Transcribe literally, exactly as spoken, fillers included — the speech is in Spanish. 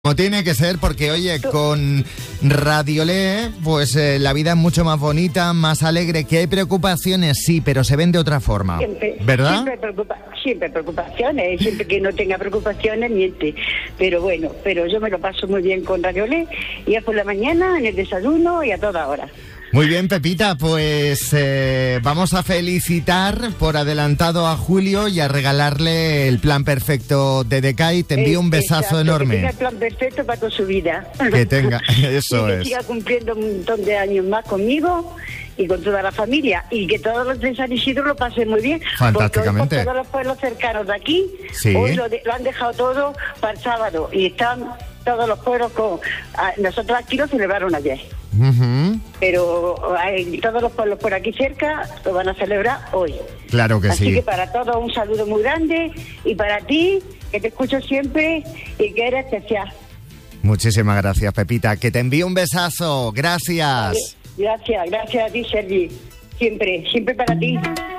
Como tiene que ser, porque oye, con Radiolé, pues eh, la vida es mucho más bonita, más alegre, que hay preocupaciones, sí, pero se ven de otra forma, Siempre, ¿verdad? Siempre, preocupa, siempre preocupaciones, siempre que no tenga preocupaciones, miente. Pero bueno, pero yo me lo paso muy bien con Radiolé, y es por la mañana, en el desayuno y a toda hora. Muy bien, Pepita, pues eh, vamos a felicitar por adelantado a Julio y a regalarle el plan perfecto de Decay. Te envío un besazo Exacto, enorme. Que tenga el plan perfecto para toda su vida. Que tenga, eso y que es. siga cumpliendo un montón de años más conmigo y con toda la familia, y que todos los de San Isidro lo pasen muy bien. Fantásticamente. Porque hoy, por todos los pueblos cercanos de aquí, Sí. hoy lo, de, lo han dejado todo para el sábado, y están todos los pueblos con... A, nosotros aquí lo celebraron ayer. Uh-huh. Pero hay, todos los pueblos por aquí cerca lo van a celebrar hoy. Claro que Así sí. que para todos un saludo muy grande, y para ti, que te escucho siempre y que eres especial. Muchísimas gracias, Pepita. Que te envío un besazo. Gracias. Vale. Gracias, gracias a ti, Sergi. Siempre, siempre para ti.